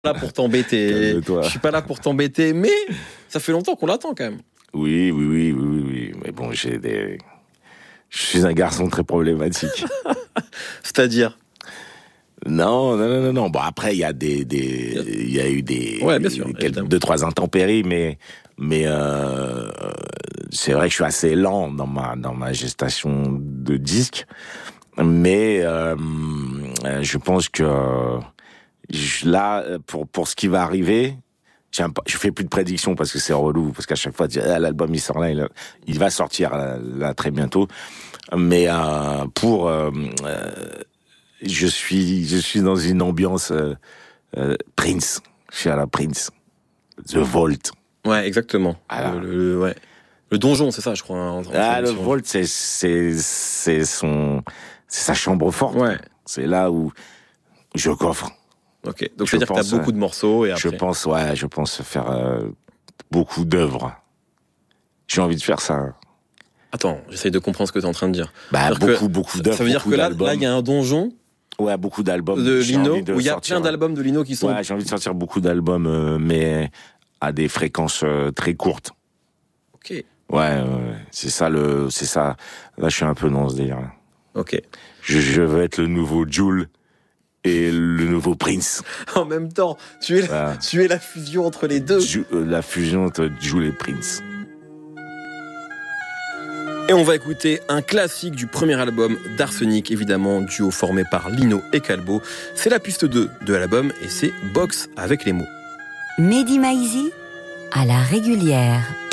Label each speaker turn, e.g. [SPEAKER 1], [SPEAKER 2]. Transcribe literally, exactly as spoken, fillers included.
[SPEAKER 1] Là pour t'embêter.
[SPEAKER 2] Calme-toi.
[SPEAKER 1] Je suis pas là pour t'embêter, mais ça fait longtemps qu'on l'attend quand même.
[SPEAKER 2] Oui, oui, oui, oui, oui, oui. Mais bon, j'ai des... Je suis un garçon très problématique.
[SPEAKER 1] C'est-à-dire?
[SPEAKER 2] Non, non, non, non, non. Bon, après, il y a des, des, il y a eu des,
[SPEAKER 1] ouais, bien sûr,
[SPEAKER 2] quelques, deux, trois intempéries, mais, mais euh, c'est vrai que je suis assez lent dans ma, dans ma gestation de disque. Mais euh, je pense que je, là, pour pour ce qui va arriver, je fais plus de prédictions parce que c'est relou, parce qu'à chaque fois, ah, l'album il sort là, il, il va sortir là, là très bientôt. Mais euh, pour euh, je suis je suis dans une ambiance euh, euh, Prince. Je suis à la Prince. The Vault.
[SPEAKER 1] Ouais, exactement.
[SPEAKER 2] Ah,
[SPEAKER 1] le, le, ouais. Le donjon, c'est ça, je crois. En, en
[SPEAKER 2] ah, le Vault, c'est c'est c'est son c'est sa chambre forte.
[SPEAKER 1] Ouais.
[SPEAKER 2] C'est là où je coffre.
[SPEAKER 1] Ok. Donc c'est-à-dire que t'as beaucoup de morceaux et après.
[SPEAKER 2] Je pense, ouais, je pense faire euh, beaucoup d'œuvres. J'ai envie de faire ça.
[SPEAKER 1] Attends, j'essaye de comprendre ce que t'es en train de dire.
[SPEAKER 2] Bah beaucoup, que, beaucoup d'œuvres.
[SPEAKER 1] Ça veut dire que là, là, il y a un donjon.
[SPEAKER 2] Ouais, beaucoup d'albums.
[SPEAKER 1] De Lino, où il y a sortir, plein d'albums de Lino qui sont.
[SPEAKER 2] Ouais, j'ai envie de sortir beaucoup d'albums, euh, mais à des fréquences euh, très courtes.
[SPEAKER 1] Ok.
[SPEAKER 2] Ouais, ouais, c'est ça le, c'est ça. Là, je suis un peu dans ce délire-là.
[SPEAKER 1] Ok.
[SPEAKER 2] Je, je veux être le nouveau Jul et le nouveau Prince.
[SPEAKER 1] En même temps, tu es, la, ouais. tu es la fusion entre les deux.
[SPEAKER 2] Ju, euh, la fusion entre Jul et Prince.
[SPEAKER 1] Et on va écouter un classique du premier album d'Arsenic, évidemment, duo formé par Lino et Calbo. C'est la piste deux de l'album et c'est Box avec les mots.
[SPEAKER 3] Mehdi Maizi à la régulière.